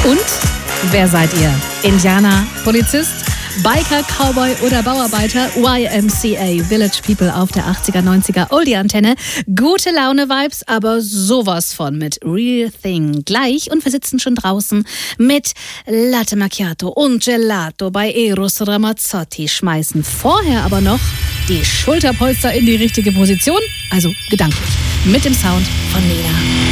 Und wer seid ihr? Indianer, Polizist, Biker, Cowboy oder Bauarbeiter? YMCA, Village People auf der 80er, 90er Oldie-Antenne. Gute Laune-Vibes, aber sowas von mit Real Thing. Gleich, und wir sitzen schon draußen mit Latte Macchiato und Gelato bei Eros Ramazzotti. Schmeißen vorher aber noch die Schulterpolster in die richtige Position, also gedanklich, mit dem Sound von Nena.